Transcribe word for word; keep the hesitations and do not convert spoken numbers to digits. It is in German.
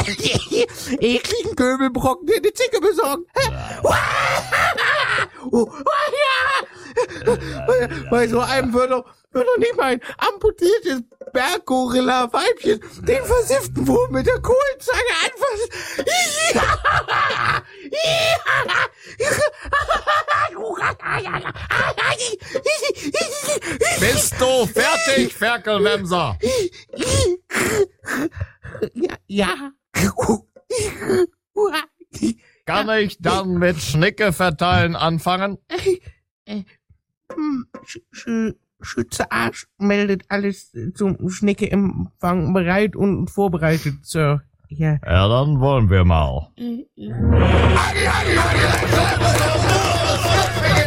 ekligen Göbelbrocken, der eine Zicke besorgen. Oh, ja. Bei so einem würde doch, würde doch nicht mal ein amputiertes Berggorilla-Weibchen den versifften Wurm mit der Kohlenzange anfassen. Bist du fertig, Ferkelwemser? Ja, ja. Kann ich dann mit Schnicke verteilen anfangen? Sch Sch Schütze Arsch meldet alles zum Schnicke-Empfang bereit und vorbereitet, Sir. Ja. Ja, dann wollen wir mal.